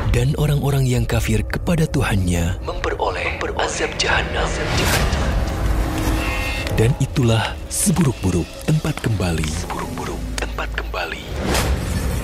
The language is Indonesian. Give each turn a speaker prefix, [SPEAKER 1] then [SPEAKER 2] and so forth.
[SPEAKER 1] Dan orang-orang yang kafir kepada Tuhannya memperoleh azab jahanam. Dan itulah seburuk-buruk tempat kembali.